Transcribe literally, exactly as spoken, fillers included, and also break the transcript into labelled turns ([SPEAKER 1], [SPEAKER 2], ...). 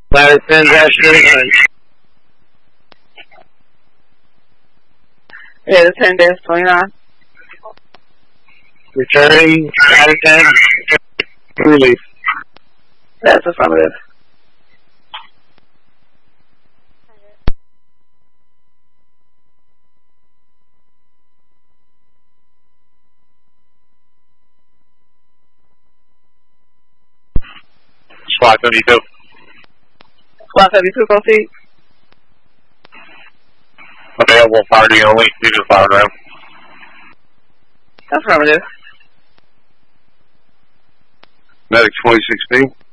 [SPEAKER 1] Ladder ten dash thirty-nine.
[SPEAKER 2] Yeah, the ten dash twenty-nine.
[SPEAKER 1] Returning, ladder ten, release.
[SPEAKER 2] That's affirmative.
[SPEAKER 3] Squad seventy-two.
[SPEAKER 2] Squad seventy-two, proceed.
[SPEAKER 3] Available party only, leave the fire room.
[SPEAKER 2] Affirmative.
[SPEAKER 3] Medic twenty-six B.